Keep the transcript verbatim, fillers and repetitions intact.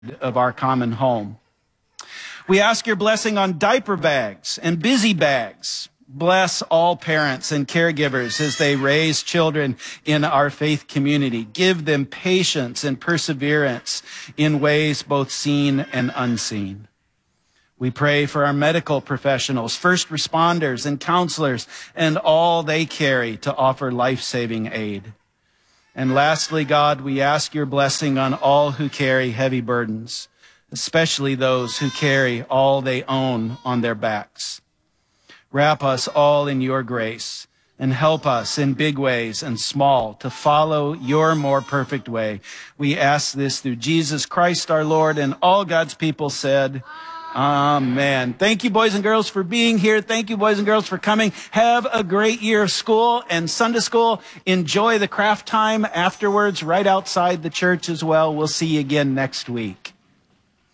of our common home. We ask your blessing on diaper bags and busy bags. Bless all parents and caregivers as they raise children in our faith community. Give them patience and perseverance in ways both seen and unseen. We pray for our medical professionals, first responders, and counselors, and all they carry to offer life-saving aid. And lastly, God, we ask your blessing on all who carry heavy burdens, especially those who carry all they own on their backs. Wrap us all in your grace and help us in big ways and small to follow your more perfect way. We ask this through Jesus Christ our Lord, and all God's people said, Amen. Thank you, boys and girls, for being here. Thank you, boys and girls, for coming. Have a great year of school and Sunday school. Enjoy the craft time afterwards right outside the church as well. We'll see you again next week.